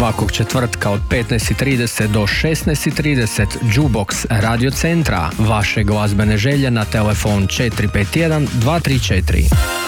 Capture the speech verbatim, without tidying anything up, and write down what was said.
svakog četvrtka od petnaest i trideset do šesnaest i trideset Jukebox Radio Centra. Vaše glazbene želje na telefon četiri pet jedan dva tri četiri.